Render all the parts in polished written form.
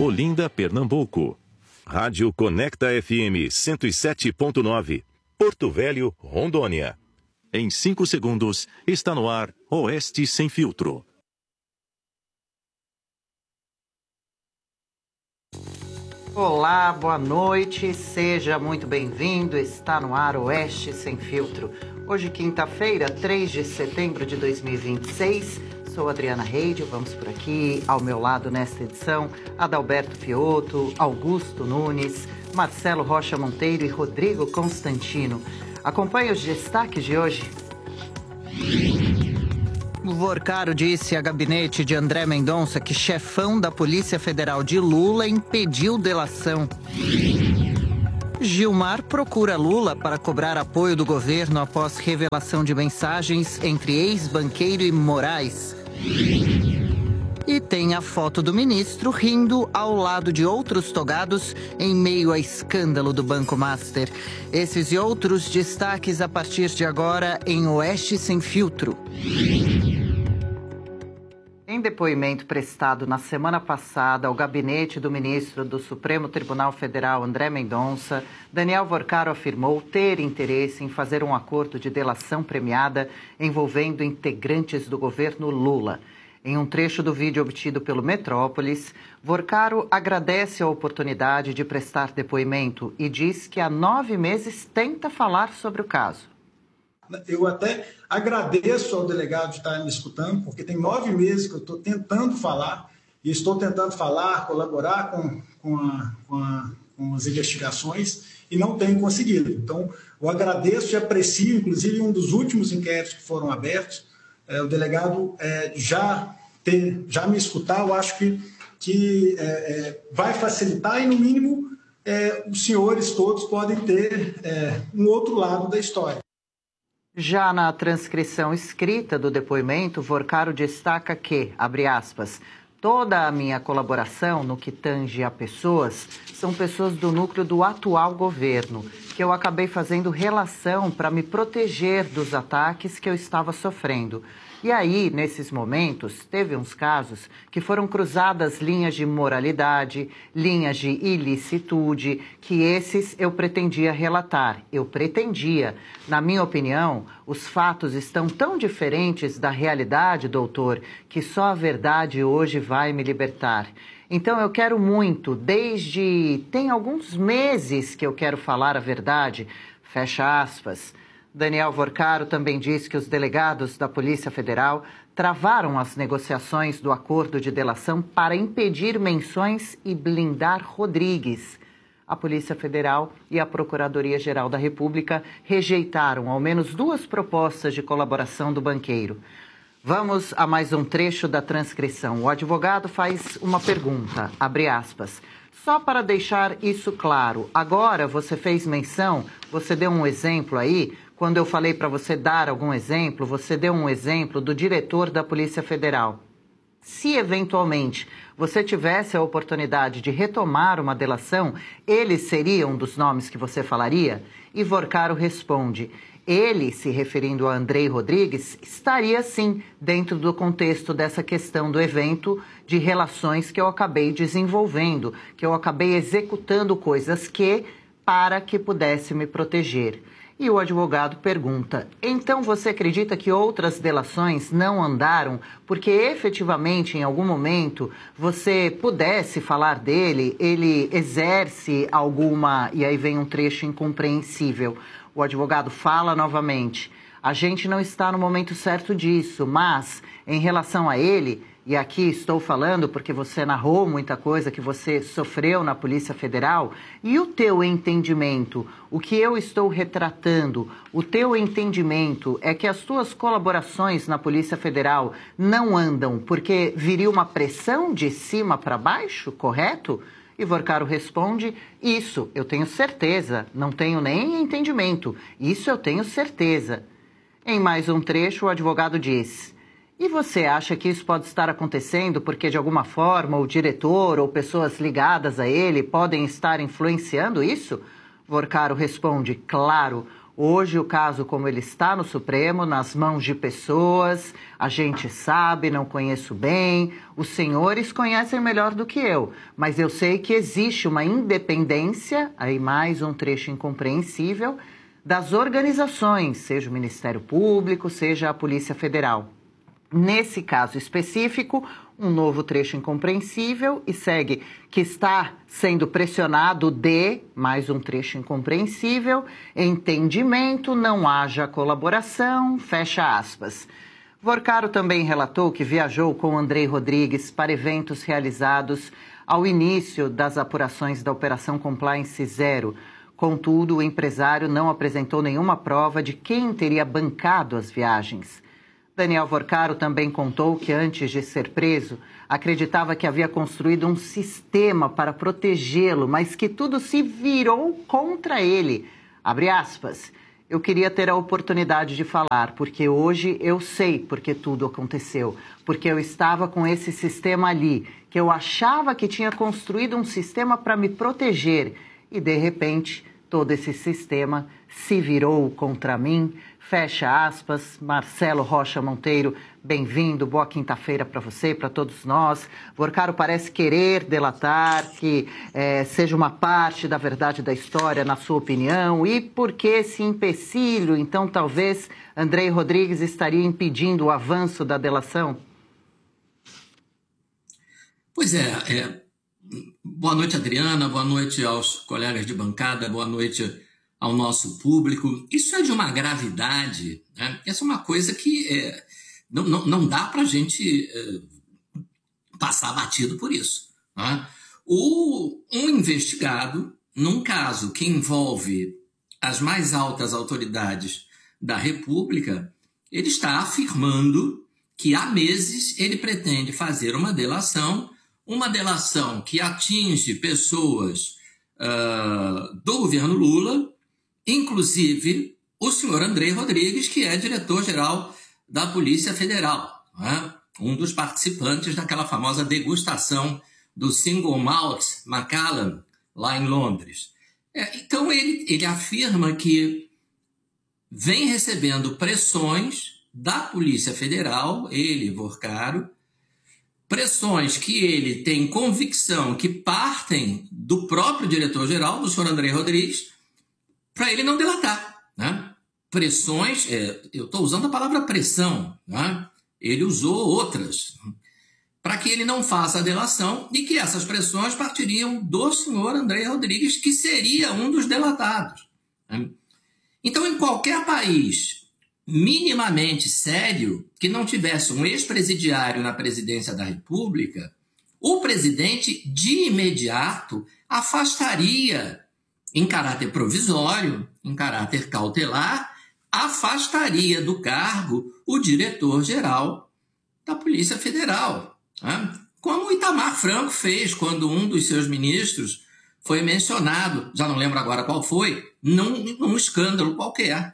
Olinda, Pernambuco. Rádio Conecta FM 107.9, Porto Velho, Rondônia. Em 5 segundos, está no ar Oeste Sem Filtro. Olá, boa noite, seja muito bem-vindo, está no ar Oeste Sem Filtro. Hoje, quinta-feira, 3 de setembro de 2026, sou Adriana Reide, vamos por aqui, ao meu lado nesta edição, Adalberto Fiotto, Augusto Nunes, Marcelo Rocha Monteiro e Rodrigo Constantino. Acompanhe os destaques de hoje. O Vorcaro disse a gabinete de André Mendonça que chefão da Polícia Federal de Lula impediu delação. Gilmar procura Lula para cobrar apoio do governo após revelação de mensagens entre ex-banqueiro e Moraes. E tem a foto do ministro rindo ao lado de outros togados em meio a escândalo do Banco Master. Esses e outros destaques a partir de agora em Oeste Sem Filtro. Em depoimento prestado na semana passada ao gabinete do ministro do Supremo Tribunal Federal, André Mendonça, Daniel Vorcaro afirmou ter interesse em fazer um acordo de delação premiada envolvendo integrantes do governo Lula. Em um trecho do vídeo obtido pelo Metrópolis, Vorcaro agradece a oportunidade de prestar depoimento e diz que há 9 meses tenta falar sobre o caso. Eu até agradeço ao delegado de estar me escutando, porque tem 9 meses que eu estou tentando falar, e estou tentando falar, colaborar com as investigações, e não tenho conseguido. Então, eu agradeço e aprecio, inclusive, um dos últimos inquéritos que foram abertos, o delegado já me escutar, eu acho que vai facilitar e, no mínimo, os senhores todos podem ter um outro lado da história. Já na transcrição escrita do depoimento, Vorcaro destaca que, abre aspas, toda a minha colaboração no que tange a pessoas são pessoas do núcleo do atual governo, que eu acabei fazendo relação para me proteger dos ataques que eu estava sofrendo. E aí, nesses momentos, teve uns casos que foram cruzadas linhas de moralidade, linhas de ilicitude, que esses eu pretendia relatar. Eu pretendia. Na minha opinião, os fatos estão tão diferentes da realidade, doutor, que só a verdade hoje vai me libertar. Então eu quero muito, tem alguns meses que eu quero falar a verdade, fecha aspas. Daniel Vorcaro também disse que os delegados da Polícia Federal travaram as negociações do acordo de delação para impedir menções e blindar Rodrigues. A Polícia Federal e a Procuradoria-Geral da República rejeitaram ao menos 2 propostas de colaboração do banqueiro. Vamos a mais um trecho da transcrição. O advogado faz uma pergunta, abre aspas. Só para deixar isso claro, agora você fez menção, você deu um exemplo aí, quando eu falei para você dar algum exemplo, você deu um exemplo do diretor da Polícia Federal. Se eventualmente você tivesse a oportunidade de retomar uma delação, ele seria um dos nomes que você falaria? E Vorcaro responde, ele, se referindo a Andrei Rodrigues, estaria sim dentro do contexto dessa questão do evento de relações que eu acabei desenvolvendo, que eu acabei executando coisas para que pudesse me proteger. E o advogado pergunta, então você acredita que outras delações não andaram porque efetivamente em algum momento você pudesse falar dele, ele exerce alguma... E aí vem um trecho incompreensível. O advogado fala novamente, a gente não está no momento certo disso, mas em relação a ele... E aqui estou falando porque você narrou muita coisa que você sofreu na Polícia Federal. E o teu entendimento, o que eu estou retratando, o teu entendimento é que as tuas colaborações na Polícia Federal não andam porque viria uma pressão de cima para baixo, correto? E Vorcaro responde, isso eu tenho certeza, não tenho nem entendimento, isso eu tenho certeza. Em mais um trecho, o advogado diz... E você acha que isso pode estar acontecendo porque, de alguma forma, o diretor ou pessoas ligadas a ele podem estar influenciando isso? Vorcaro responde, claro, Hoje, o caso, como ele está no Supremo, nas mãos de pessoas, a gente sabe, não conheço bem, os senhores conhecem melhor do que eu, mas eu sei que existe uma independência, aí mais um trecho incompreensível, das organizações, seja o Ministério Público, seja a Polícia Federal. Nesse caso específico, um novo trecho incompreensível e segue que está sendo pressionado de, mais um trecho incompreensível, entendimento, não haja colaboração, fecha aspas. Vorcaro também relatou que viajou com Andrei Rodrigues para eventos realizados ao início das apurações da Operação Compliance Zero. Contudo, o empresário não apresentou nenhuma prova de quem teria bancado as viagens. Daniel Vorcaro também contou que, antes de ser preso, acreditava que havia construído um sistema para protegê-lo, mas que tudo se virou contra ele. Abre aspas. Eu queria ter a oportunidade de falar, porque hoje eu sei porque tudo aconteceu. Porque eu estava com esse sistema ali, que eu achava que tinha construído um sistema para me proteger. E, de repente, todo esse sistema se virou contra mim. Fecha aspas. Marcelo Rocha Monteiro, bem-vindo, boa quinta-feira para você, para todos nós. Vorcaro parece querer delatar que seja uma parte da verdade da história, na sua opinião, e por que esse empecilho? Então, talvez Andrei Rodrigues estaria impedindo o avanço da delação? Pois é. Boa noite, Adriana, boa noite aos colegas de bancada, boa noite ao nosso público. Isso é de uma gravidade, né? Essa é uma coisa que não dá para a gente passar batido por isso, né? Um investigado, num caso que envolve as mais altas autoridades da República, ele está afirmando que há meses ele pretende fazer uma delação que atinge pessoas do governo Lula, inclusive o senhor Andrei Rodrigues, que é diretor-geral da Polícia Federal, né? Um dos participantes daquela famosa degustação do Single Malt Macallan, lá em Londres. Então, ele afirma que vem recebendo pressões da Polícia Federal, ele, Vorcaro, pressões que ele tem convicção que partem do próprio diretor-geral, do senhor Andrei Rodrigues, para ele não delatar, né? Pressões, eu estou usando a palavra pressão, né? Ele usou outras, para que ele não faça a delação e que essas pressões partiriam do senhor Andrei Rodrigues, que seria um dos delatados, né? Então, em qualquer país minimamente sério, que não tivesse um ex-presidiário na presidência da República, o presidente, de imediato, afastaria, em caráter provisório, em caráter cautelar, afastaria do cargo o diretor-geral da Polícia Federal, né? Como o Itamar Franco fez quando um dos seus ministros foi mencionado, já não lembro agora qual foi, num escândalo qualquer.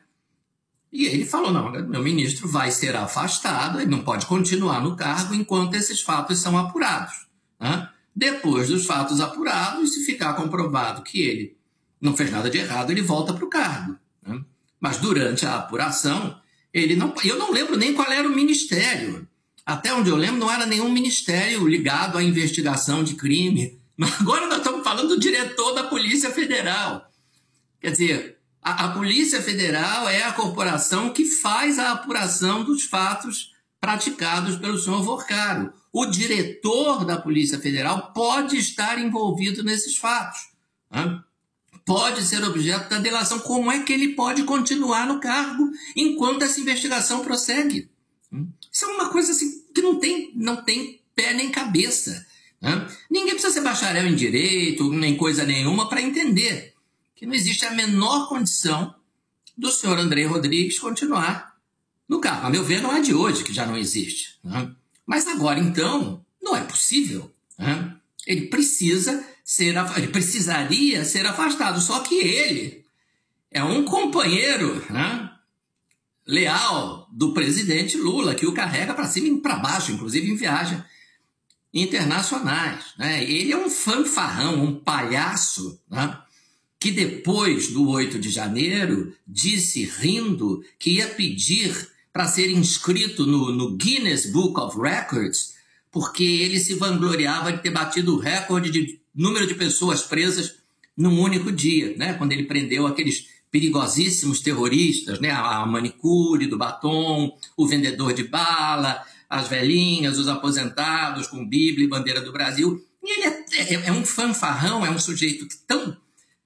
E ele falou, não, meu ministro vai ser afastado, ele não pode continuar no cargo enquanto esses fatos são apurados, né? Depois dos fatos apurados, se ficar comprovado que ele não fez nada de errado, ele volta para o cargo, né? Mas durante a apuração, eu não lembro nem qual era o ministério. Até onde eu lembro, não era nenhum ministério ligado à investigação de crime. Mas agora nós estamos falando do diretor da Polícia Federal. Quer dizer, a Polícia Federal é a corporação que faz a apuração dos fatos praticados pelo senhor Vorcaro. O diretor da Polícia Federal pode estar envolvido nesses fatos, né? Pode ser objeto da delação. Como é que ele pode continuar no cargo enquanto essa investigação prossegue? Isso é uma coisa assim, que não tem pé nem cabeça, né? Ninguém precisa ser bacharel em direito, nem coisa nenhuma, para entender que não existe a menor condição do senhor Andrei Rodrigues continuar no cargo. A meu ver, não é de hoje que já não existe, né? Mas agora, então, não é possível, né? Ele precisaria ser afastado, só que ele é um companheiro, né, leal do presidente Lula, que o carrega para cima e para baixo, inclusive em viagens internacionais, né? Ele é um fanfarrão, um palhaço, né, que depois do 8 de janeiro disse, rindo, que ia pedir para ser inscrito no Guinness Book of Records, porque ele se vangloriava de ter batido o recorde de número de pessoas presas num único dia, né? Quando ele prendeu aqueles perigosíssimos terroristas, né? A manicure do batom, o vendedor de bala, as velhinhas, os aposentados com Bíblia e bandeira do Brasil. E ele é um fanfarrão, é um sujeito que tão...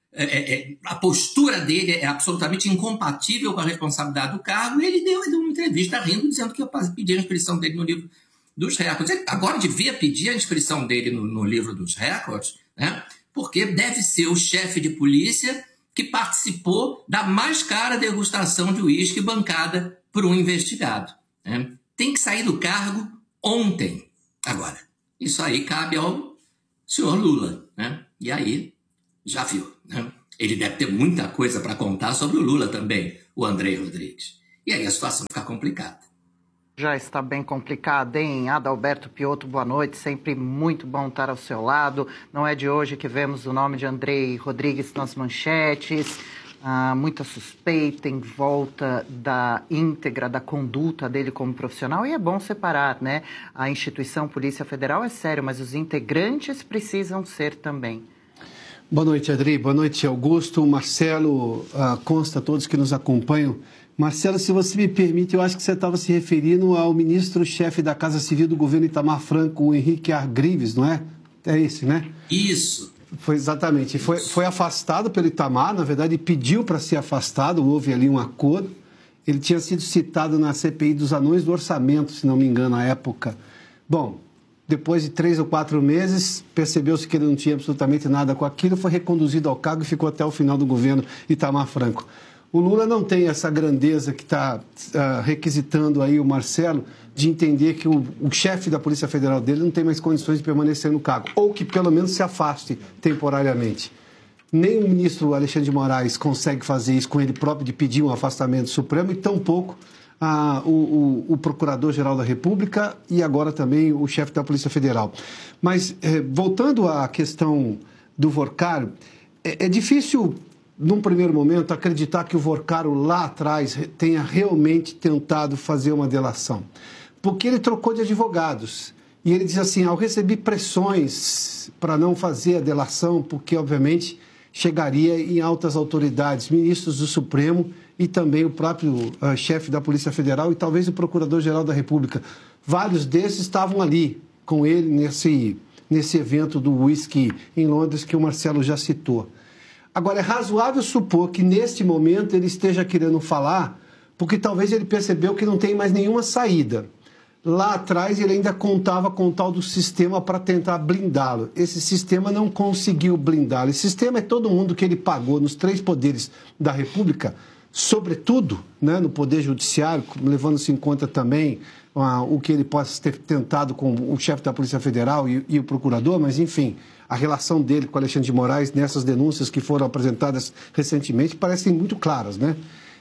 a postura dele é absolutamente incompatível com a responsabilidade do cargo, e ele deu uma entrevista rindo, dizendo que eu pedi a inscrição dele no livro dos recordes. Ele agora devia pedir a inscrição dele no livro dos recordes, né? Porque deve ser o chefe de polícia que participou da mais cara degustação de uísque bancada por um investigado, né? Tem que sair do cargo ontem. Agora, isso aí cabe ao senhor Lula, né? E aí, já viu, né? Ele deve ter muita coisa para contar sobre o Lula também, o Andrei Rodrigues. E aí a situação fica complicada. Já está bem complicado, hein? Adalberto Piotto, boa noite. Sempre muito bom estar ao seu lado. Não é de hoje que vemos o nome de Andrei Rodrigues nas manchetes. Muita suspeita em volta da íntegra da conduta dele como profissional. E é bom separar, né? A instituição Polícia Federal é sério, mas os integrantes precisam ser também. Boa noite, Adri. Boa noite, Augusto, Marcelo, consta a todos que nos acompanham. Marcelo, se você me permite, eu acho que você estava se referindo ao ministro-chefe da Casa Civil do governo Itamar Franco, o Henrique Argrives, não é? É esse, né? Isso. Foi exatamente. Foi afastado pelo Itamar, na verdade, pediu para ser afastado, houve ali um acordo. Ele tinha sido citado na CPI dos anões do orçamento, se não me engano, à época. Bom, depois de 3 ou 4 meses, percebeu-se que ele não tinha absolutamente nada com aquilo, foi reconduzido ao cargo e ficou até o final do governo Itamar Franco. O Lula não tem essa grandeza que está requisitando aí o Marcelo de entender que o chefe da Polícia Federal dele não tem mais condições de permanecer no cargo, ou que pelo menos se afaste temporariamente. Nem o ministro Alexandre de Moraes consegue fazer isso com ele próprio, de pedir um afastamento supremo, e tampouco o Procurador-Geral da República e agora também o chefe da Polícia Federal. Mas, voltando à questão do Vorcaro, é difícil, num primeiro momento, acreditar que o Vorcaro lá atrás tenha realmente tentado fazer uma delação. Porque ele trocou de advogados. E ele diz assim, eu recebi pressões para não fazer a delação, porque, obviamente, chegaria em altas autoridades, ministros do Supremo e também o próprio chefe da Polícia Federal e talvez o Procurador-Geral da República. Vários desses estavam ali com ele nesse evento do whisky em Londres que o Marcelo já citou. Agora, é razoável supor que, neste momento, ele esteja querendo falar, porque talvez ele percebeu que não tem mais nenhuma saída. Lá atrás, ele ainda contava com o tal do sistema para tentar blindá-lo. Esse sistema não conseguiu blindá-lo. Esse sistema é todo mundo que ele pagou nos 3 poderes da República, sobretudo, né, no Poder Judiciário, levando-se em conta também o que ele possa ter tentado com o chefe da Polícia Federal e o procurador, mas, enfim, a relação dele com Alexandre de Moraes nessas denúncias que foram apresentadas recentemente parecem muito claras, né?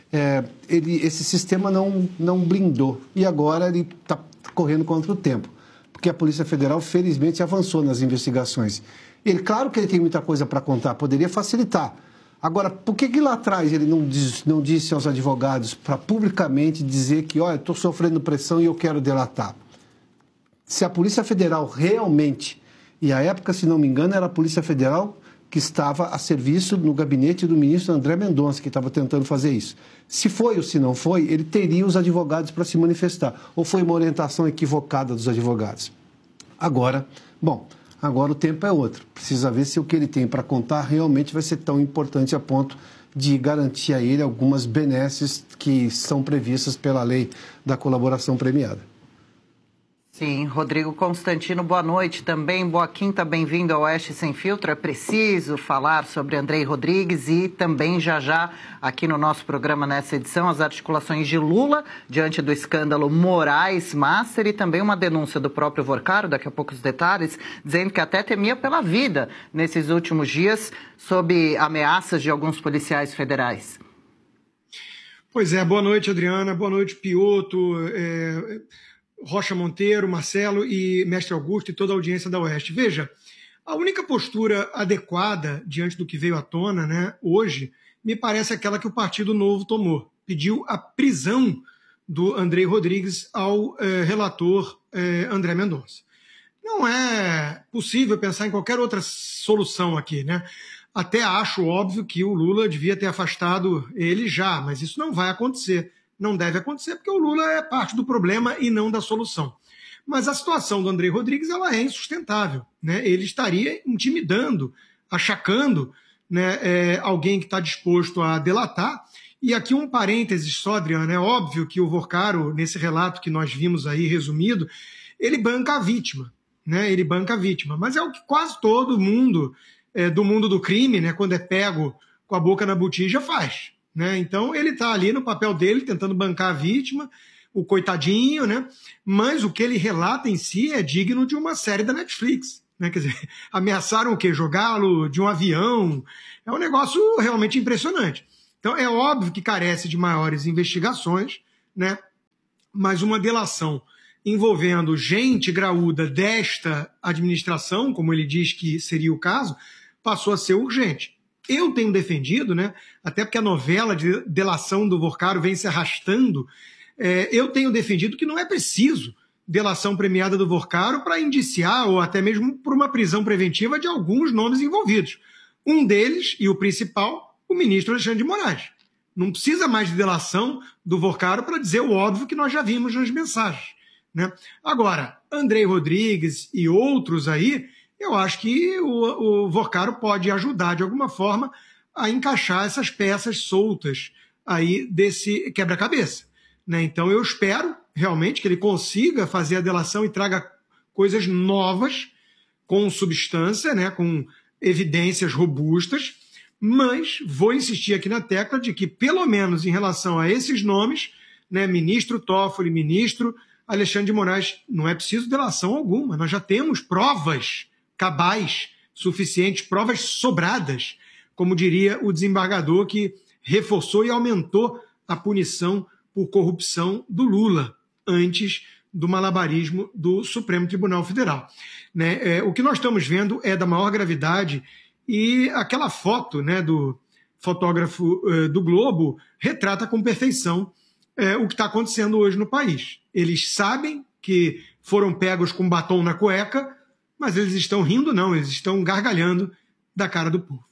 Esse sistema não blindou e agora ele está correndo contra o tempo, porque a Polícia Federal, felizmente, avançou nas investigações. Claro que ele tem muita coisa para contar, poderia facilitar. Agora, por que lá atrás ele não disse aos advogados para publicamente dizer que, olha, estou sofrendo pressão e eu quero delatar? Se a Polícia Federal realmente, e à época, se não me engano, era a Polícia Federal que estava a serviço no gabinete do ministro André Mendonça, que estava tentando fazer isso. Se foi ou se não foi, ele teria os advogados para se manifestar. Ou foi uma orientação equivocada dos advogados? Agora o tempo é outro. Precisa ver se o que ele tem para contar realmente vai ser tão importante a ponto de garantir a ele algumas benesses que são previstas pela lei da colaboração premiada. Sim, Rodrigo Constantino, boa noite também, boa quinta, bem-vindo ao Oeste Sem Filtro. É preciso falar sobre Andrei Rodrigues e também já aqui no nosso programa nessa edição as articulações de Lula diante do escândalo Moraes Master e também uma denúncia do próprio Vorcaro, daqui a pouco os detalhes, dizendo que até temia pela vida nesses últimos dias sob ameaças de alguns policiais federais. Pois é, boa noite, Adriana, boa noite, Piotto, Rocha Monteiro, Marcelo e Mestre Augusto e toda a audiência da Oeste. Veja, A única postura adequada diante do que veio à tona, né, hoje, me parece aquela que o Partido Novo tomou. Pediu a prisão do Andrei Rodrigues ao relator André Mendonça. Não é possível pensar em qualquer outra solução aqui, né? Até acho óbvio que o Lula devia ter afastado ele já, mas isso não vai acontecer. Não deve acontecer porque o Lula é parte do problema e não da solução. Mas a situação do Andrei Rodrigues ela é insustentável, né? Ele estaria intimidando, achacando, né, alguém que está disposto a delatar. E aqui um parênteses só, Adriano, é óbvio que o Vorcaro, nesse relato que nós vimos aí resumido, ele banca a vítima, né? Ele banca a vítima, mas é o que quase todo mundo do mundo do crime, né, quando é pego com a boca na botija, faz, né? Então ele está ali no papel dele, tentando bancar a vítima, o coitadinho, né? Mas o que ele relata em si é digno de uma série da Netflix, né? Quer dizer, ameaçaram o quê? Jogá-lo de um avião. É um negócio realmente impressionante. Então é óbvio que carece de maiores investigações, né? Mas uma delação envolvendo gente graúda desta administração, como ele diz que seria o caso, passou a ser urgente. Eu tenho defendido, né, até porque a novela de delação do Vorcaro vem se arrastando, eu tenho defendido que não é preciso delação premiada do Vorcaro para indiciar ou até mesmo por uma prisão preventiva de alguns nomes envolvidos. Um deles, e o principal, o ministro Alexandre de Moraes. Não precisa mais de delação do Vorcaro para dizer o óbvio que nós já vimos nas mensagens, né? Agora, Andrei Rodrigues e outros aí, eu acho que o Vorcaro pode ajudar de alguma forma a encaixar essas peças soltas aí desse quebra-cabeça, né? Então eu espero realmente que ele consiga fazer a delação e traga coisas novas, com substância, né? Com evidências robustas, mas vou insistir aqui na tecla de que, pelo menos em relação a esses nomes, né, ministro Toffoli, ministro Alexandre de Moraes, não é preciso delação alguma. Nós já temos provas cabais suficientes, provas sobradas, como diria o desembargador que reforçou e aumentou a punição por corrupção do Lula antes do malabarismo do Supremo Tribunal Federal, né? O que nós estamos vendo é da maior gravidade e aquela foto, né, do fotógrafo do Globo retrata com perfeição o que está acontecendo hoje no país. Eles sabem que foram pegos com batom na cueca, mas eles estão rindo não, eles estão gargalhando da cara do povo.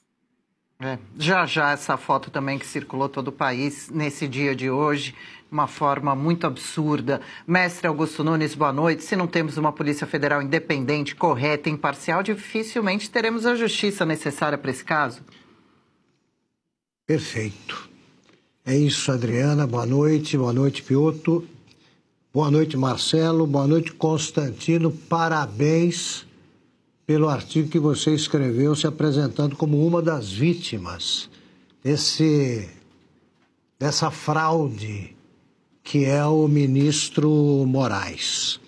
Já essa foto também que circulou todo o país nesse dia de hoje, uma forma muito absurda. Mestre Augusto Nunes, boa noite. Se não temos uma Polícia Federal independente, correta e imparcial, dificilmente teremos a justiça necessária para esse caso. Perfeito. É isso, Adriana. Boa noite Piotr. Boa noite, Marcelo. Boa noite, Constantino. Parabéns pelo artigo que você escreveu se apresentando como uma das vítimas dessa fraude que é o ministro Moraes.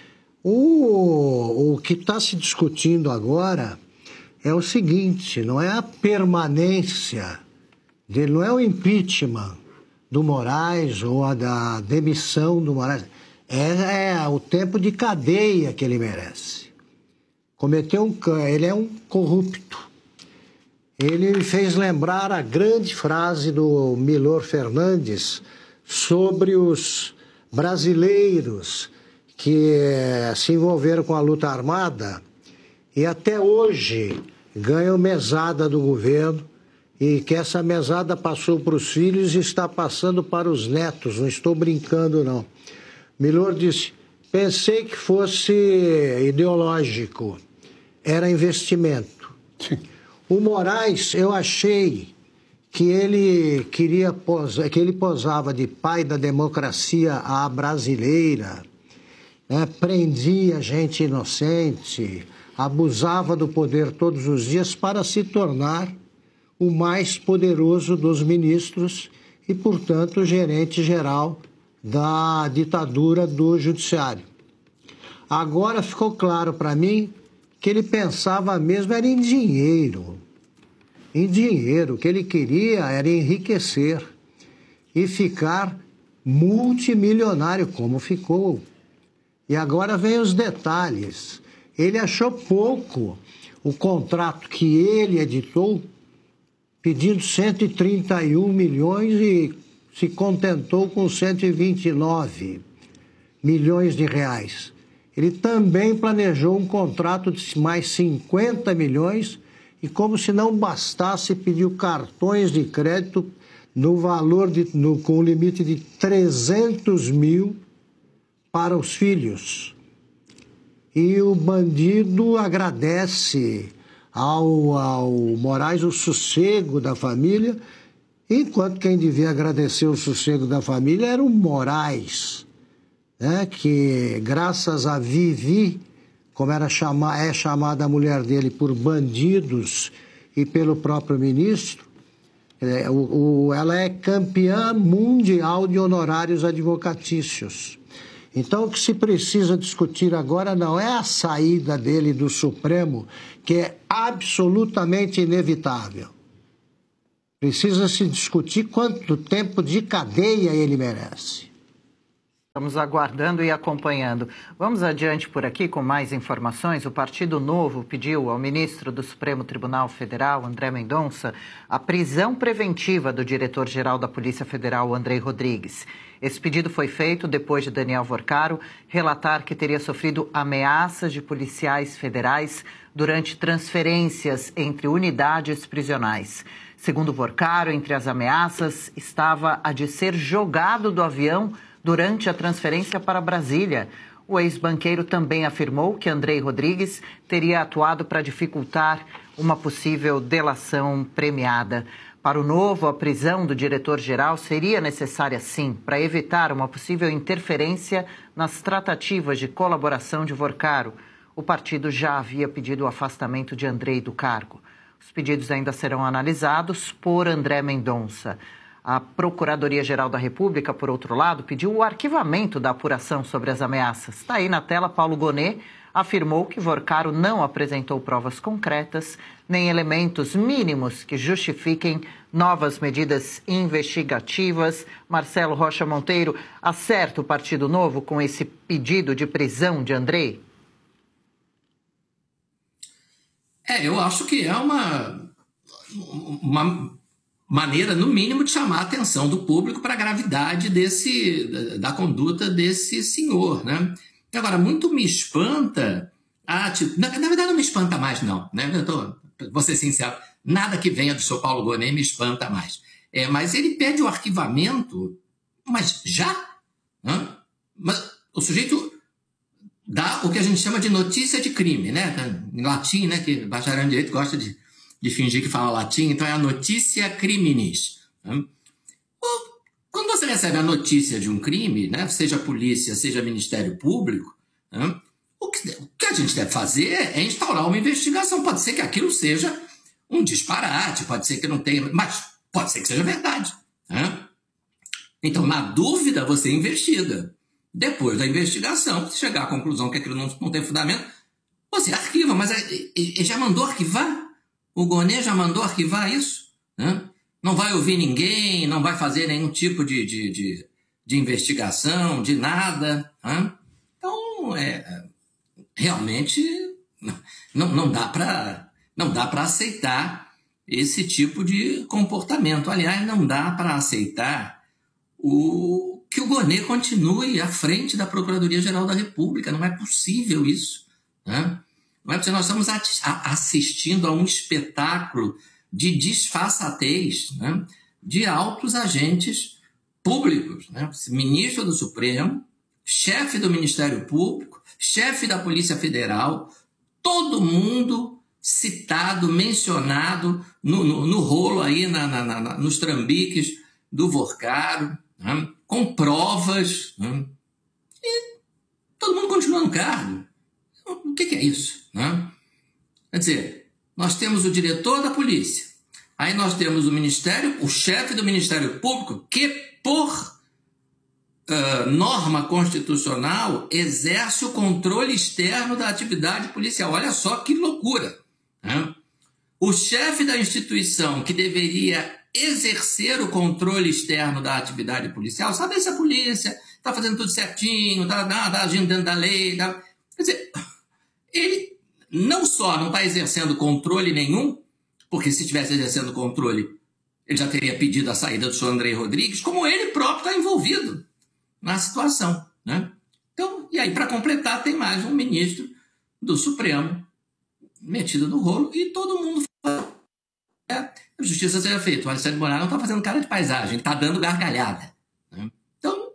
O que está se discutindo agora é o seguinte, não é a permanência dele, não é o impeachment do Moraes ou a da demissão do Moraes, é o tempo de cadeia que ele merece. Ele é um corrupto. Ele me fez lembrar a grande frase do Milor Fernandes sobre os brasileiros que se envolveram com a luta armada e até hoje ganham mesada do governo e que essa mesada passou para os filhos e está passando para os netos, não estou brincando não. Milor disse, pensei que fosse ideológico, era investimento. Sim. O Moraes, eu achei que ele que ele posava de pai da democracia à brasileira, né? Prendia gente inocente, abusava do poder todos os dias para se tornar o mais poderoso dos ministros e, portanto, o gerente geral da ditadura do judiciário. Agora ficou claro para mim que ele pensava mesmo era em dinheiro. Em dinheiro, o que ele queria era enriquecer e ficar multimilionário, como ficou. E agora vem os detalhes. ele achou pouco o contrato que ele editou, pedindo 131 milhões e se contentou com 129 milhões de reais. Ele também planejou um contrato de mais 50 milhões e, como se não bastasse, pediu cartões de crédito no valor com o limite de 300 mil para os filhos. E o bandido agradece ao Moraes o sossego da família, enquanto quem devia agradecer o sossego da família era o Moraes, né, que graças a Vivi, como é chamada a mulher dele por bandidos e pelo próprio ministro, ela é campeã mundial de honorários advocatícios. Então, o que se precisa discutir agora não é a saída dele do Supremo, que é absolutamente inevitável. Precisa se discutir quanto tempo de cadeia ele merece. Estamos aguardando e acompanhando. Vamos adiante por aqui com mais informações. O Partido Novo pediu ao ministro do Supremo Tribunal Federal, André Mendonça, a prisão preventiva do diretor-geral da Polícia Federal, Andrei Rodrigues. Esse pedido foi feito depois de Daniel Vorcaro relatar que teria sofrido ameaças de policiais federais durante transferências entre unidades prisionais. Segundo Vorcaro, entre as ameaças estava a de ser jogado do avião durante a transferência para Brasília. O ex-banqueiro também afirmou que Andrei Rodrigues teria atuado para dificultar uma possível delação premiada. Para o Novo, a prisão do diretor-geral seria necessária, sim, para evitar uma possível interferência nas tratativas de colaboração de Vorcaro. O partido já havia pedido o afastamento de Andrei do cargo. Os pedidos ainda serão analisados por André Mendonça. A Procuradoria-Geral da República, por outro lado, pediu o arquivamento da apuração sobre as ameaças. Está aí na tela, Paulo Gonet afirmou que Vorcaro não apresentou provas concretas nem elementos mínimos que justifiquem novas medidas investigativas. Marcelo Rocha Monteiro, acerta o Partido Novo com esse pedido de prisão de Andrei? Eu acho que é uma maneira, no mínimo, de chamar a atenção do público para a gravidade da conduta desse senhor, né? Agora, muito me espanta... na verdade, não me espanta mais, não, né? Vou ser sincero, nada que venha do senhor Paulo Gonet me espanta mais. Mas ele pede o arquivamento, mas já? Né? Mas o sujeito dá o que a gente chama de notícia de crime, né? Em latim, né? Que bacharel em direito gosta de fingir que fala latim, então é a notícia criminis. Né? Quando você recebe a notícia de um crime, né, seja polícia, seja Ministério Público, né, o que a gente deve fazer é instaurar uma investigação. Pode ser que aquilo seja um disparate, pode ser que não tenha, mas pode ser que seja verdade. Né? Então, na dúvida, você investiga. Depois da investigação, se chegar à conclusão que aquilo não tem fundamento, você arquiva, mas ele já mandou arquivar? O Gonet já mandou arquivar isso? Né? Não vai ouvir ninguém, não vai fazer nenhum tipo de investigação, de nada. Né? Então, realmente, não dá para aceitar esse tipo de comportamento. Aliás, não dá para aceitar que o Gonet continue à frente da Procuradoria-Geral da República. Não é possível isso. Né? Não é possível. Nós estamos assistindo a um espetáculo de disfarçatez, né, de altos agentes públicos, né, ministro do Supremo, chefe do Ministério Público, chefe da Polícia Federal, todo mundo citado, mencionado no rolo aí, nos trambiques do Vorcaro, né, com provas, né, e todo mundo continua no cargo. O que é isso? Né? Quer dizer, nós temos o diretor da polícia, aí nós temos o chefe do Ministério Público, que por norma constitucional exerce o controle externo da atividade policial. Olha só que loucura. Né? O chefe da instituição que deveria exercer o controle externo da atividade policial, saber se a polícia está fazendo tudo certinho, está agindo dentro da lei. Quer dizer, ele não só não está exercendo controle nenhum, porque se estivesse exercendo controle, ele já teria pedido a saída do senhor Andrei Rodrigues, como ele próprio está envolvido na situação, né? Então, e aí, para completar, tem mais um ministro do Supremo metido no rolo e todo mundo fala, a justiça seja feita. O Alexandre de Moraes não está fazendo cara de paisagem, ele está dando gargalhada, né? Então,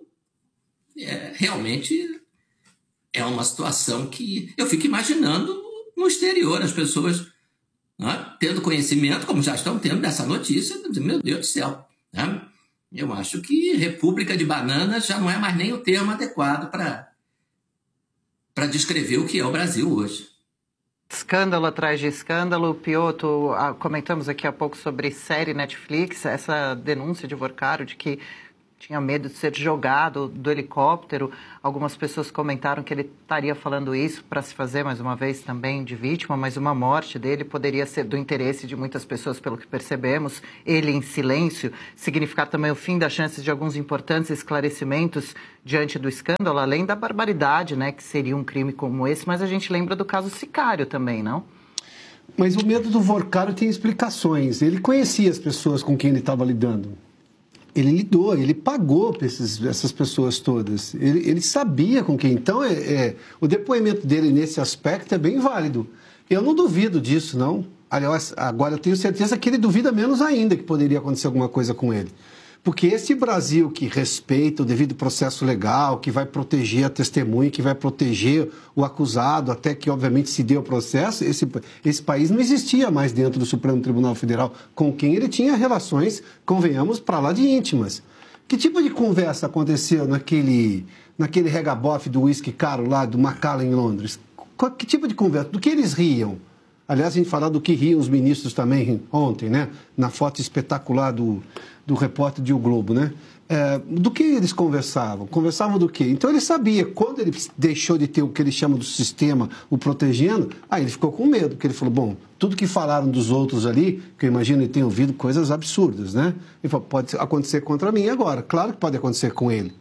realmente é uma situação que eu fico imaginando no exterior, as pessoas, né, tendo conhecimento, como já estão tendo dessa notícia, meu Deus do céu, né? Eu acho que República de Bananas já não é mais nem o termo adequado para descrever o que é o Brasil hoje. Escândalo atrás de escândalo. Piotr, comentamos aqui há pouco sobre série Netflix, essa denúncia de Vorcaro de que tinha medo de ser jogado do helicóptero. Algumas pessoas comentaram que ele estaria falando isso para se fazer, mais uma vez, também de vítima, mas uma morte dele poderia ser do interesse de muitas pessoas, pelo que percebemos. Ele em silêncio, significar também o fim das chances de alguns importantes esclarecimentos diante do escândalo, além da barbaridade, né, que seria um crime como esse, mas a gente lembra do caso Sicário também, não? Mas o medo do Vorcaro tem explicações. Ele conhecia as pessoas com quem ele estava lidando. Ele lidou, ele pagou para essas pessoas todas. Ele sabia com quem. Então, o depoimento dele nesse aspecto é bem válido. Eu não duvido disso, não. Aliás, agora eu tenho certeza que ele duvida menos ainda que poderia acontecer alguma coisa com ele. Porque esse Brasil que respeita o devido processo legal, que vai proteger a testemunha, que vai proteger o acusado, até que, obviamente, se dê o processo, esse país não existia mais dentro do Supremo Tribunal Federal, com quem ele tinha relações, convenhamos, para lá de íntimas. Que tipo de conversa aconteceu naquele regabofe do uísque caro lá, do Macallan, em Londres? Que tipo de conversa? Do que eles riam? Aliás, a gente falou do que riam os ministros também ontem, né? Na foto espetacular do repórter de O Globo, né? Do que eles conversavam? Conversavam do quê? Então ele sabia, quando ele deixou de ter o que ele chama do sistema, o protegendo, aí ele ficou com medo, porque ele falou, bom, tudo que falaram dos outros ali, que eu imagino ele tenha ouvido coisas absurdas, né? Ele falou, pode acontecer contra mim agora, claro que pode acontecer com ele.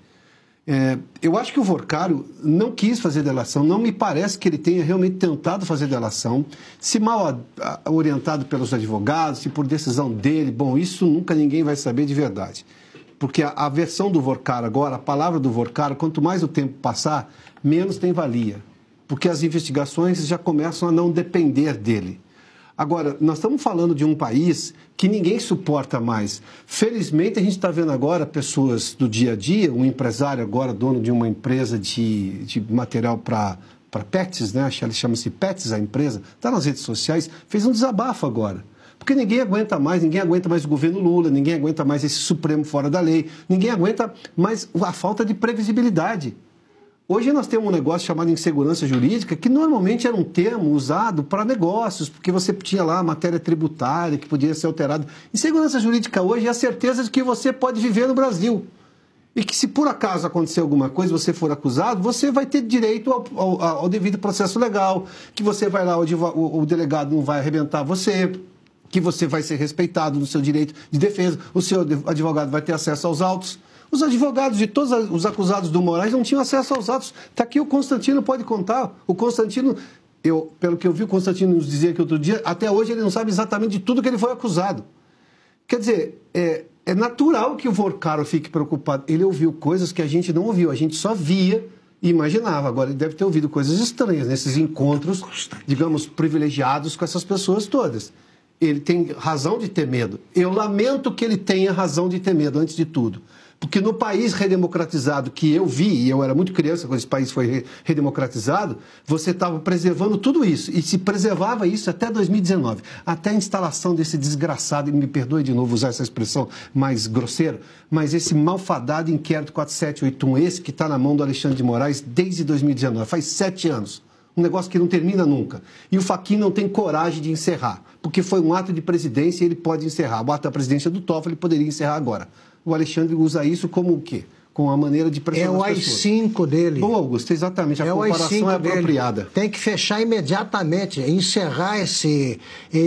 Eu acho que o Vorcaro não quis fazer delação, não me parece que ele tenha realmente tentado fazer delação, se mal orientado pelos advogados, se por decisão dele, bom, isso nunca ninguém vai saber de verdade. Porque a versão do Vorcaro agora, a palavra do Vorcaro, quanto mais o tempo passar, menos tem valia, porque as investigações já começam a não depender dele. Agora, nós estamos falando de um país que ninguém suporta mais. Felizmente, a gente está vendo agora pessoas do dia a dia, um empresário agora, dono de uma empresa de material para pets, né? Chama-se Pets, a empresa, está nas redes sociais, fez um desabafo agora. Porque ninguém aguenta mais o governo Lula, ninguém aguenta mais esse Supremo fora da lei, ninguém aguenta mais a falta de previsibilidade. Hoje nós temos um negócio chamado insegurança jurídica, que normalmente era um termo usado para negócios, porque você tinha lá a matéria tributária que podia ser alterada. Insegurança jurídica hoje é a certeza de que você pode viver no Brasil. E que se por acaso acontecer alguma coisa, você for acusado, você vai ter direito ao devido processo legal, que você vai lá, o delegado não vai arrebentar você, que você vai ser respeitado no seu direito de defesa, o seu advogado vai ter acesso aos autos. Os advogados de todos os acusados do Moraes não tinham acesso aos autos. Está aqui, o Constantino pode contar. O Constantino, pelo que eu vi o Constantino nos dizer aqui outro dia, até hoje ele não sabe exatamente de tudo que ele foi acusado. Quer dizer, é natural que o Vorcaro fique preocupado. Ele ouviu coisas que a gente não ouviu, a gente só via e imaginava. Agora, ele deve ter ouvido coisas estranhas nesses encontros, digamos, privilegiados com essas pessoas todas. Ele tem razão de ter medo. Eu lamento que ele tenha razão de ter medo, antes de tudo. Porque no país redemocratizado que eu vi, e eu era muito criança quando esse país foi redemocratizado, você estava preservando tudo isso. E se preservava isso até 2019. Até a instalação desse desgraçado, e me perdoe de novo usar essa expressão mais grosseira, mas esse malfadado inquérito 4781, esse que está na mão do Alexandre de Moraes desde 2019, faz 7 anos. Um negócio que não termina nunca. E o Fachin não tem coragem de encerrar, porque foi um ato de presidência e ele pode encerrar. O ato da presidência do Toffoli poderia encerrar agora. O Alexandre usa isso como o quê? Com a maneira de pressionar as pessoas. É o AI-5 dele. Bom, Augusto, exatamente. A comparação é apropriada. Dele. Tem que fechar imediatamente, encerrar esse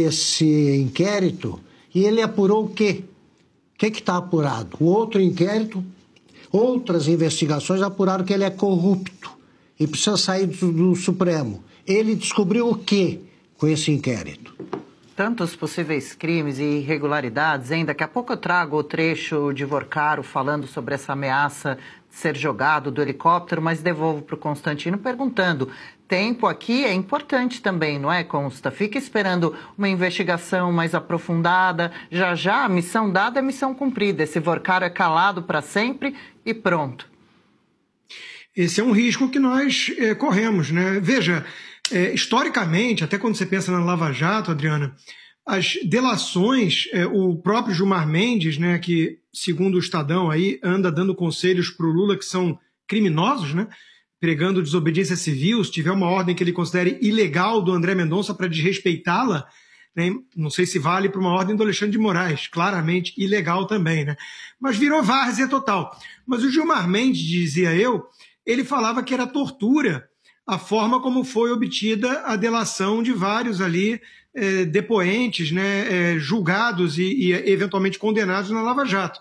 inquérito. E ele apurou o quê? O que está apurado? O outro inquérito, outras investigações apuraram que ele é corrupto e precisa sair do Supremo. Ele descobriu o quê com esse inquérito? Tantos possíveis crimes e irregularidades, hein? Daqui a pouco eu trago o trecho de Vorcaro falando sobre essa ameaça de ser jogado do helicóptero, mas devolvo para o Constantino perguntando. Tempo aqui é importante também, não é, Consta? Fica esperando uma investigação mais aprofundada. Já, a missão dada é missão cumprida. Esse Vorcaro é calado para sempre e pronto. Esse é um risco que nós corremos, né? Veja, historicamente, até quando você pensa na Lava Jato, Adriana, as delações, o próprio Gilmar Mendes, né, que, segundo o Estadão, aí, anda dando conselhos para o Lula que são criminosos, né, pregando desobediência civil, se tiver uma ordem que ele considere ilegal do André Mendonça para desrespeitá-la, né, não sei se vale para uma ordem do Alexandre de Moraes, claramente ilegal também, né, mas virou várzea total. Mas o Gilmar Mendes, dizia eu, ele falava que era tortura a forma como foi obtida a delação de vários ali depoentes, né, julgados e eventualmente condenados na Lava Jato.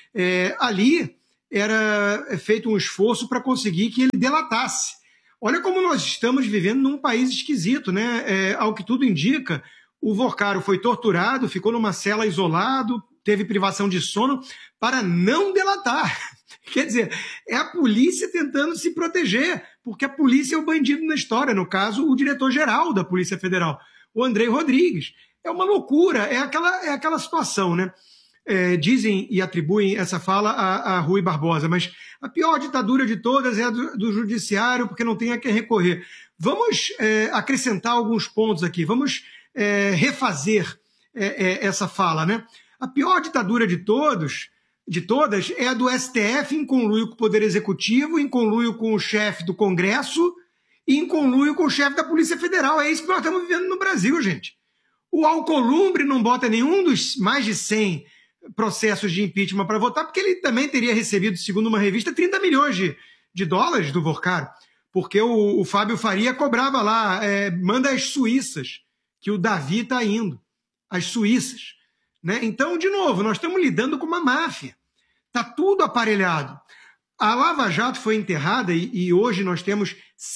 Ali era feito um esforço para conseguir que ele delatasse. Olha como nós estamos vivendo num país esquisito, né? Ao que tudo indica, o Vorcaro foi torturado, ficou numa cela isolado, teve privação de sono para não delatar. Quer dizer, é a polícia tentando se proteger, porque a polícia é o bandido na história, no caso, o diretor-geral da Polícia Federal, o Andrei Rodrigues. É uma loucura, é aquela situação, né? Dizem e atribuem essa fala a Rui Barbosa, mas a pior ditadura de todas é a do judiciário, porque não tem a quem recorrer. Vamos acrescentar alguns pontos aqui, vamos refazer essa fala, né? A pior ditadura de todas é a do STF em conluio com o Poder Executivo, em conluio com o chefe do Congresso e em conluio com o chefe da Polícia Federal. É isso que nós estamos vivendo no Brasil, gente. O Alcolumbre não bota nenhum dos mais de 100 processos de impeachment para votar, porque ele também teria recebido, segundo uma revista, 30 milhões de dólares do Vorcaro, porque o Fábio Faria cobrava lá, manda as suíças, que o Davi está indo, as suíças. Né? Então, de novo, nós estamos lidando com uma máfia. Está tudo aparelhado. A Lava Jato foi enterrada e hoje nós temos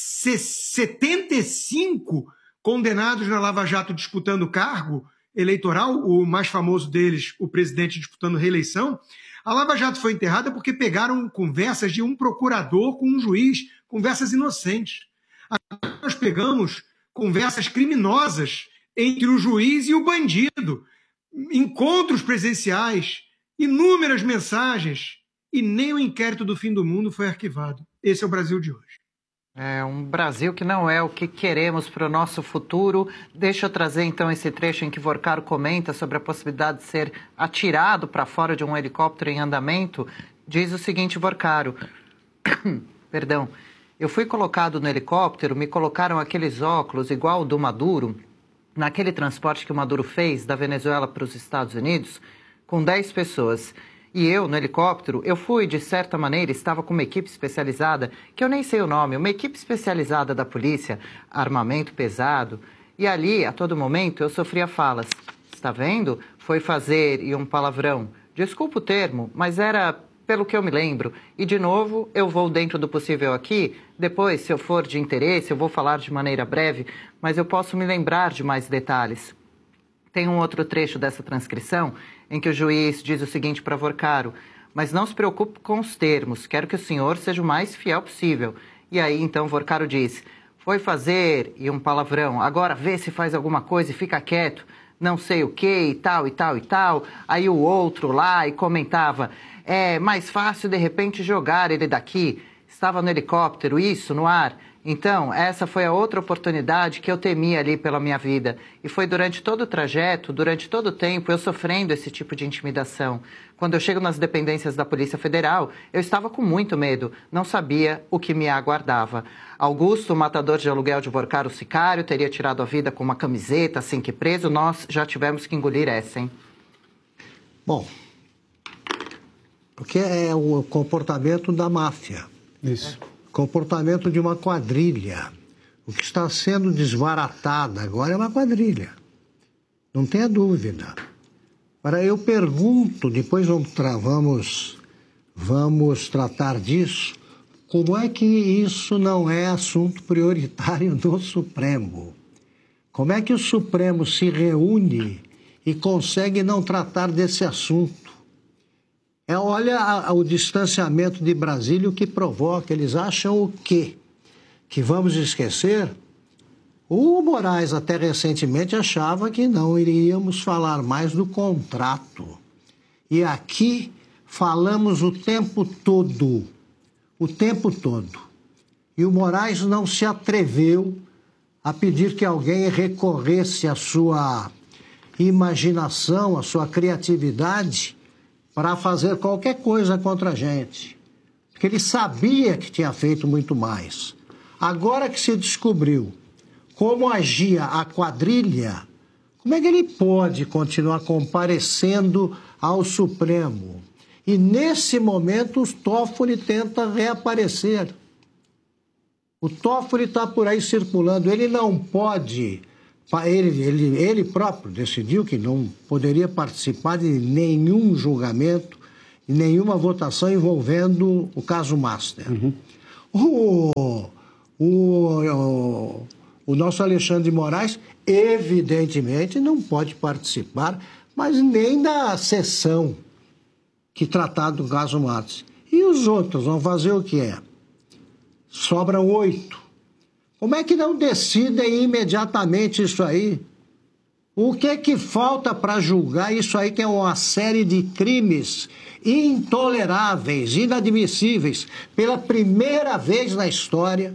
75 condenados na Lava Jato disputando cargo eleitoral, o mais famoso deles, o presidente disputando reeleição. A Lava Jato foi enterrada porque pegaram conversas de um procurador com um juiz, conversas inocentes. Agora nós pegamos conversas criminosas entre o juiz e o bandido, encontros presenciais, inúmeras mensagens, e nem o inquérito do fim do mundo foi arquivado. Esse é o Brasil de hoje. É um Brasil que não é o que queremos para o nosso futuro. Deixa eu trazer então esse trecho em que Vorcaro comenta sobre a possibilidade de ser atirado para fora de um helicóptero em andamento. Diz o seguinte, Vorcaro, perdão, eu fui colocado no helicóptero, me colocaram aqueles óculos igual o do Maduro, naquele transporte que o Maduro fez da Venezuela para os Estados Unidos, com 10 pessoas. E eu, no helicóptero, eu fui, de certa maneira, estava com uma equipe especializada, que eu nem sei o nome, uma equipe especializada da polícia, armamento pesado. E ali, a todo momento, eu sofria falas. Está vendo? Foi fazer, e um palavrão. Desculpa o termo, mas era pelo que eu me lembro. E, de novo, eu vou dentro do possível aqui. Depois, se eu for de interesse, eu vou falar de maneira breve, mas eu posso me lembrar de mais detalhes. Tem um outro trecho dessa transcrição em que o juiz diz o seguinte para Vorcaro: mas não se preocupe com os termos, quero que o senhor seja o mais fiel possível. E aí, então, Vorcaro diz, foi fazer, e um palavrão, agora vê se faz alguma coisa e fica quieto, não sei o que, e tal, e tal, e tal. Aí o outro lá e comentava, é mais fácil de repente jogar ele daqui, estava no helicóptero, isso, no ar. Então, essa foi a outra oportunidade que eu temia ali pela minha vida. E foi durante todo o trajeto, durante todo o tempo, eu sofrendo esse tipo de intimidação. Quando eu chego nas dependências da Polícia Federal, eu estava com muito medo, não sabia o que me aguardava. Augusto, o matador de aluguel de Vorcaro, sicário, teria tirado a vida com uma camiseta, assim que preso. Nós já tivemos que engolir essa, hein? Bom, porque é o comportamento da máfia. Isso. Comportamento de uma quadrilha. O que está sendo desbaratado agora é uma quadrilha. Não tenha dúvida. Agora, eu pergunto, depois vamos tratar disso, como é que isso não é assunto prioritário do Supremo? Como é que o Supremo se reúne e consegue não tratar desse assunto? Olha o distanciamento de Brasília, o que provoca. Eles acham o quê? Que vamos esquecer? O Moraes até recentemente achava que não iríamos falar mais do contrato. E aqui falamos o tempo todo. O tempo todo. E o Moraes não se atreveu a pedir que alguém recorresse à sua imaginação, à sua criatividade, para fazer qualquer coisa contra a gente. Porque ele sabia que tinha feito muito mais. Agora que se descobriu como agia a quadrilha, como é que ele pode continuar comparecendo ao Supremo? E nesse momento o Toffoli tenta reaparecer. O Toffoli está por aí circulando, ele não pode... Ele próprio decidiu que não poderia participar de nenhum julgamento, nenhuma votação envolvendo o caso Master. O nosso Alexandre de Moraes, evidentemente, não pode participar, mas nem da sessão que tratar do caso Master. E os outros vão fazer o que é? Sobram 8. Como é que não decidem imediatamente isso aí? O que é que falta para julgar isso aí, que é uma série de crimes intoleráveis, inadmissíveis? Pela primeira vez na história,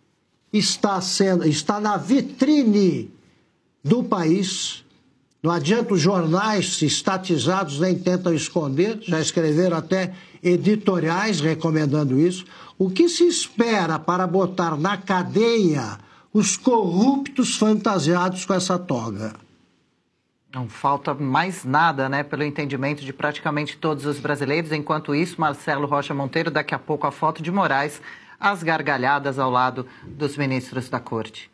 está na vitrine do país. Não adianta os jornais estatizados nem tentam esconder, já escreveram até editoriais recomendando isso. O que se espera para botar na cadeia os corruptos fantasiados com essa toga? Não falta mais nada, né, pelo entendimento de praticamente todos os brasileiros. Enquanto isso, Marcelo Rocha Monteiro, daqui a pouco a foto de Moraes, as gargalhadas ao lado dos ministros da Corte.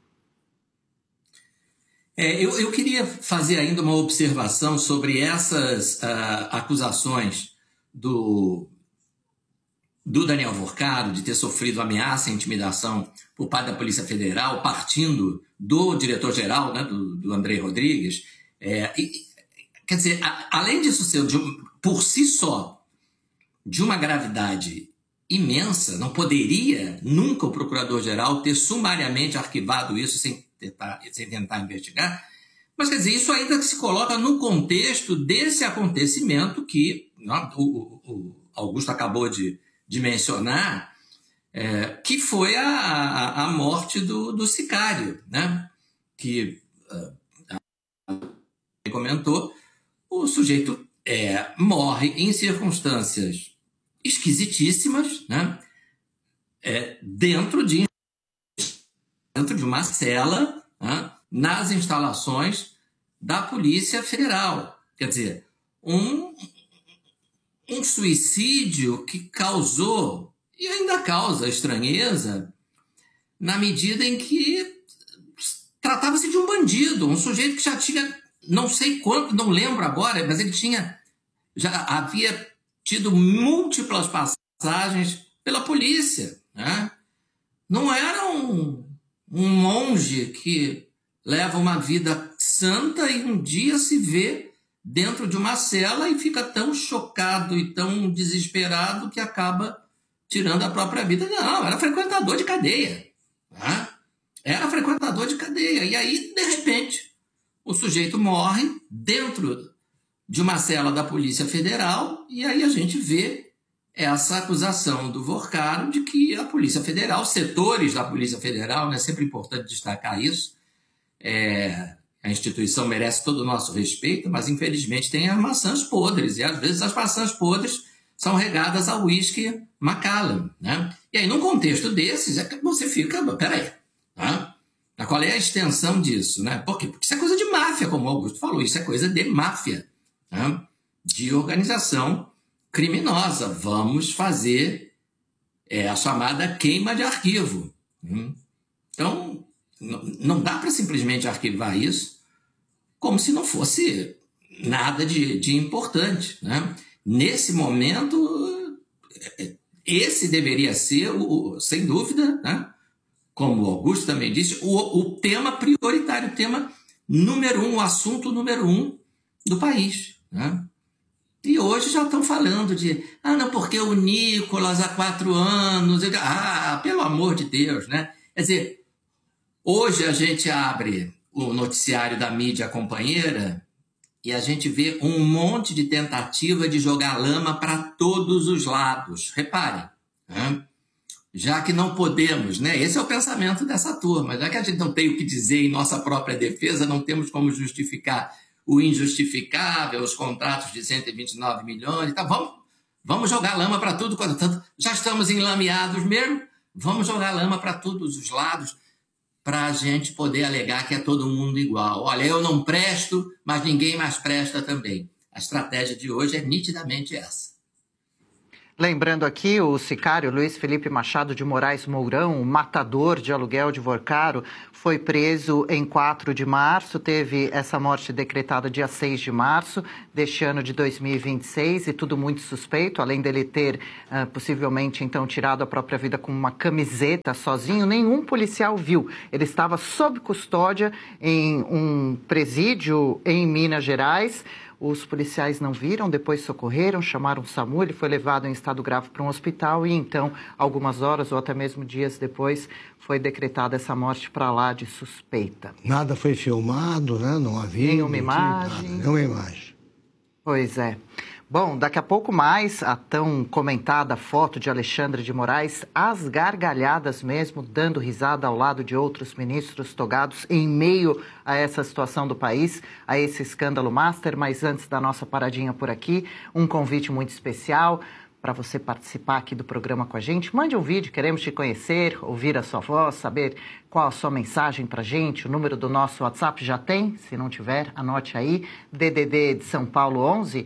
Eu queria fazer ainda uma observação sobre essas acusações do Daniel Vorcaro de ter sofrido ameaça e intimidação por parte da Polícia Federal, partindo do diretor-geral, né, do Andrei Rodrigues. Quer dizer, além disso ser por si só de uma gravidade imensa, não poderia nunca o procurador-geral ter sumariamente arquivado isso sem tentar investigar, mas quer dizer, isso ainda se coloca no contexto desse acontecimento que o Augusto acabou de mencionar, que foi a morte do sicário, né? Que comentou, o sujeito morre em circunstâncias esquisitíssimas, né? Dentro de uma cela, né? Nas instalações da Polícia Federal. Quer dizer, um suicídio que causou, e ainda causa estranheza, na medida em que tratava-se de um bandido, um sujeito que já tinha, não sei quanto, não lembro agora, mas ele já havia tido múltiplas passagens pela polícia, né? Não era um monge que leva uma vida santa e um dia se vê dentro de uma cela e fica tão chocado e tão desesperado que acaba tirando a própria vida. Não, era frequentador de cadeia. Né? Era frequentador de cadeia. E aí, de repente, o sujeito morre dentro de uma cela da Polícia Federal e aí a gente vê essa acusação do Vorcaro de que a Polícia Federal, setores da Polícia Federal, né, é sempre importante destacar isso, a instituição merece todo o nosso respeito, mas infelizmente tem as maçãs podres, e às vezes as maçãs podres são regadas ao uísque Macallan, né? E aí, num contexto desses, é que você fica, peraí, tá? Qual é a extensão disso, né? Por quê? Porque isso é coisa de máfia, como o Augusto falou, isso é coisa de máfia, né? De organização criminosa. Vamos fazer a chamada queima de arquivo. Então, não dá para simplesmente arquivar isso como se não fosse nada de importante, né? Nesse momento, esse deveria ser, sem dúvida, né? Como o Augusto também disse, o tema prioritário, o tema número 1, o assunto número 1 do país, né? E hoje já estão falando de, não, porque o Nicolas há 4 anos, pelo amor de Deus, né? Quer dizer, hoje a gente abre o noticiário da mídia companheira e a gente vê um monte de tentativa de jogar lama para todos os lados. Reparem, né? Já que não podemos, né? Esse é o pensamento dessa turma, já que a gente não tem o que dizer em nossa própria defesa, não temos como justificar o injustificável, os contratos de 129 milhões, então vamos jogar lama para tudo, tanto já estamos enlameados mesmo, vamos jogar lama para todos os lados, para a gente poder alegar que é todo mundo igual. Olha, eu não presto, mas ninguém mais presta também. A estratégia de hoje é nitidamente essa. Lembrando aqui, o sicário Luiz Felipe Machado de Moraes Mourão, o matador de aluguel de Vorcaro, foi preso em 4 de março, teve essa morte decretada dia 6 de março deste ano de 2026, e tudo muito suspeito, além dele ter possivelmente então tirado a própria vida com uma camiseta sozinho, nenhum policial viu. Ele estava sob custódia em um presídio em Minas Gerais. Os policiais não viram, depois socorreram, chamaram o SAMU, ele foi levado em estado grave para um hospital e então, algumas horas ou até mesmo dias depois, foi decretada essa morte para lá de suspeita. Nada foi filmado, né? Não havia nenhuma imagem. Nenhuma imagem. Pois é. Bom, daqui a pouco mais, a tão comentada foto de Alexandre de Moraes, às gargalhadas mesmo, dando risada ao lado de outros ministros togados em meio a essa situação do país, a esse escândalo master. Mas antes da nossa paradinha por aqui, um convite muito especial para você participar aqui do programa com a gente. Mande um vídeo, queremos te conhecer, ouvir a sua voz, saber qual a sua mensagem para a gente. O número do nosso WhatsApp já tem, se não tiver, anote aí. DDD de São Paulo 11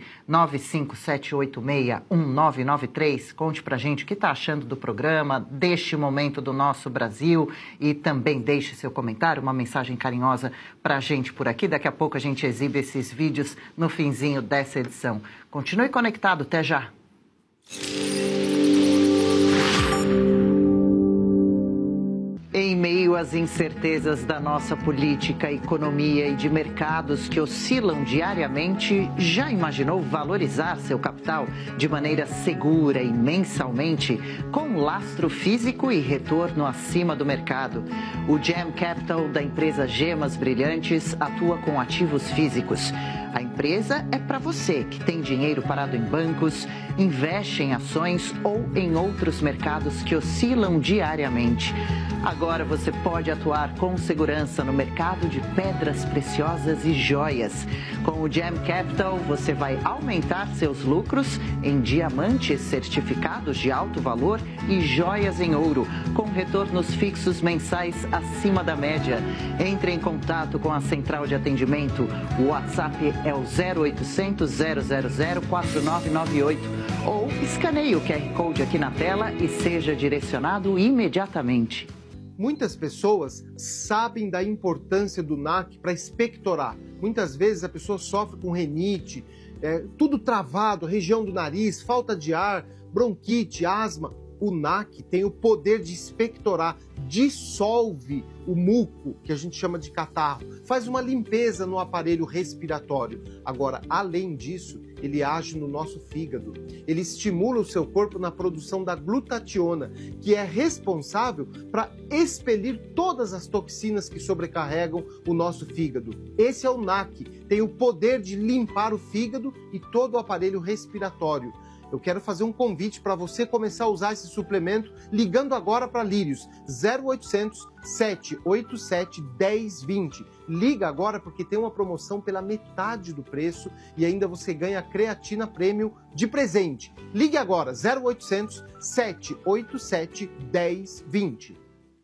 957861993. Conte para a gente o que está achando do programa, deste momento do nosso Brasil, e também deixe seu comentário, uma mensagem carinhosa para a gente por aqui. Daqui a pouco a gente exibe esses vídeos no finzinho dessa edição. Continue conectado, até já! Em meio às incertezas da nossa política, economia e de mercados que oscilam diariamente, já imaginou valorizar seu capital de maneira segura e mensalmente, com lastro físico e retorno acima do mercado? O Gem Capital da empresa Gemas Brilhantes atua com ativos físicos. A empresa é para você que tem dinheiro parado em bancos, investe em ações ou em outros mercados que oscilam diariamente. Agora você pode atuar com segurança no mercado de pedras preciosas e joias. Com o Gem Capital, você vai aumentar seus lucros em diamantes certificados de alto valor e joias em ouro, com retornos fixos mensais acima da média. Entre em contato com a central de atendimento. O WhatsApp é o 0800 000 4998 ou escaneie o QR Code aqui na tela e seja direcionado imediatamente. Muitas pessoas sabem da importância do NAC para expectorar. Muitas vezes a pessoa sofre com rinite, tudo travado, região do nariz, falta de ar, bronquite, asma. O NAC tem o poder de expectorar, dissolve o muco, que a gente chama de catarro, faz uma limpeza no aparelho respiratório. Agora, além disso, ele age no nosso fígado. Ele estimula o seu corpo na produção da glutationa, que é responsável para expelir todas as toxinas que sobrecarregam o nosso fígado. Esse é o NAC, tem o poder de limpar o fígado e todo o aparelho respiratório. Eu quero fazer um convite para você começar a usar esse suplemento ligando agora para Lírios, 0800 787 1020. Liga agora porque tem uma promoção pela metade do preço e ainda você ganha creatina premium de presente. Ligue agora, 0800 787 1020.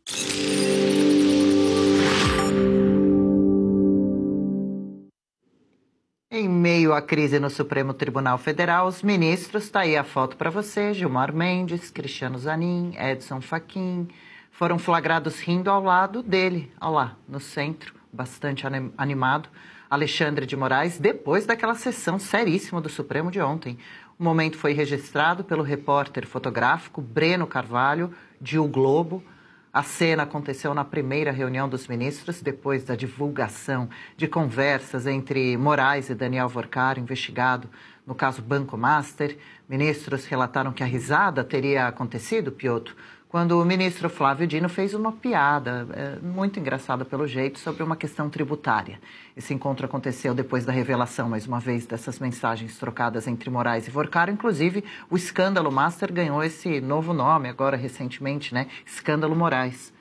Em meio à crise no Supremo Tribunal Federal, os ministros, está aí a foto para você, Gilmar Mendes, Cristiano Zanin, Edson Fachin, foram flagrados rindo ao lado dele, ao lá, no centro, bastante animado, Alexandre de Moraes depois daquela sessão seríssima do Supremo de ontem. O momento foi registrado pelo repórter fotográfico Breno Carvalho, de O Globo. A cena aconteceu na primeira reunião dos ministros, depois da divulgação de conversas entre Moraes e Daniel Vorcaro, investigado no caso Banco Master. Ministros relataram que a risada teria acontecido, Piotr, quando o ministro Flávio Dino fez uma piada, muito engraçada pelo jeito, sobre uma questão tributária. Esse encontro aconteceu depois da revelação, mais uma vez, dessas mensagens trocadas entre Moraes e Vorcaro. Inclusive, o escândalo Master ganhou esse novo nome agora, recentemente, né? Escândalo Moraes.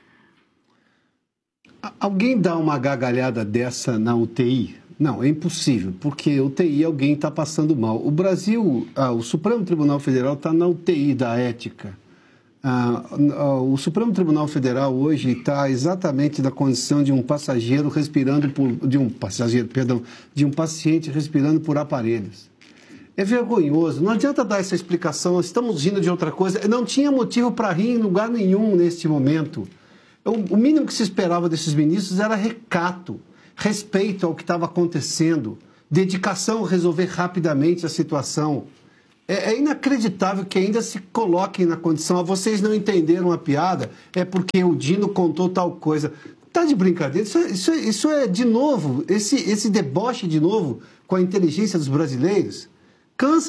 Alguém dá uma gargalhada dessa na UTI? Não, é impossível, porque UTI alguém está passando mal. O Brasil, o Supremo Tribunal Federal está na UTI da ética. O Supremo Tribunal Federal hoje está exatamente na condição de um passageiro respirando de um paciente respirando por aparelhos. É vergonhoso, não adianta dar essa explicação, estamos rindo de outra coisa. Não tinha motivo para rir em lugar nenhum neste momento. O mínimo que se esperava desses ministros era recato, respeito ao que estava acontecendo, dedicação a resolver rapidamente a situação. É inacreditável que ainda se coloquem na condição, vocês não entenderam a piada, é porque o Dino contou tal coisa. Tá de brincadeira? Isso é de novo, esse deboche de novo com a inteligência dos brasileiros. Cansa